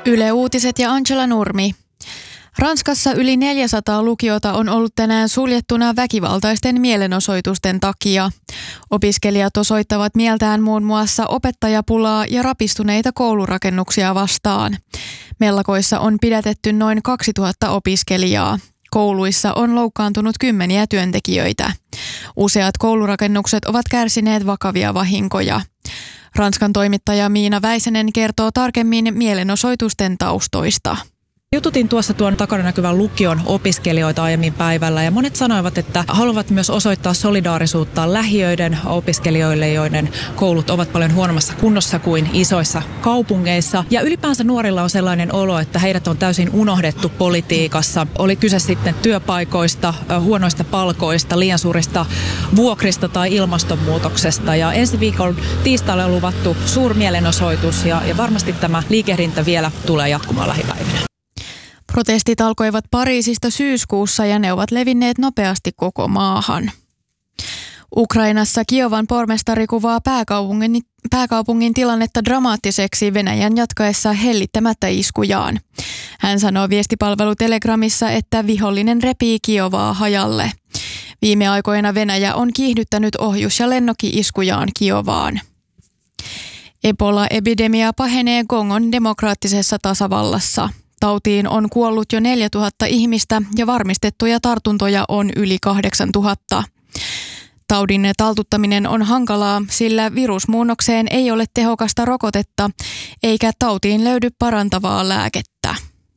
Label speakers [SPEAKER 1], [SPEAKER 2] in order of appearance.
[SPEAKER 1] Yle Uutiset ja Angela Nurmi. Ranskassa yli 400 lukiota on ollut tänään suljettuna väkivaltaisten mielenosoitusten takia. Opiskelijat osoittavat mieltään muun muassa opettajapulaa ja rapistuneita koulurakennuksia vastaan. Mellakoissa on pidätetty noin 2000 opiskelijaa. Kouluissa on loukkaantunut kymmeniä työntekijöitä. Useat koulurakennukset ovat kärsineet vakavia vahinkoja. Ranskan toimittaja Miina Väisänen kertoo tarkemmin mielenosoitusten taustoista.
[SPEAKER 2] Jututin tuossa tuon takana näkyvän lukion opiskelijoita aiemmin päivällä ja monet sanoivat, että haluavat myös osoittaa solidaarisuutta lähiöiden opiskelijoille, joiden koulut ovat paljon huonommassa kunnossa kuin isoissa kaupungeissa. Ja ylipäänsä nuorilla on sellainen olo, että heidät on täysin unohdettu politiikassa. Oli kyse sitten työpaikoista, huonoista palkoista, liian suurista vuokrista tai ilmastonmuutoksesta. Ja ensi viikon tiistaille on luvattu suurmielenosoitus ja varmasti tämä liikehdintä vielä tulee jatkumaan lähipäivinä.
[SPEAKER 1] Protestit alkoivat Pariisista syyskuussa ja ne ovat levinneet nopeasti koko maahan. Ukrainassa Kiovan pormestari kuvaa pääkaupungin tilannetta dramaattiseksi Venäjän jatkaessa hellittämättä iskujaan. Hän sanoo viestipalvelu Telegramissa, että vihollinen repii Kiovaa hajalle. Viime aikoina Venäjä on kiihdyttänyt ohjus- ja lennokki-iskujaan Kiovaan. Ebola-epidemia pahenee Kongon demokraattisessa tasavallassa. Tautiin on kuollut jo 4000 ihmistä ja varmistettuja tartuntoja on yli 8000. Taudin taltuttaminen on hankalaa, sillä virusmuunnokseen ei ole tehokasta rokotetta eikä tautiin löydy parantavaa lääkettä.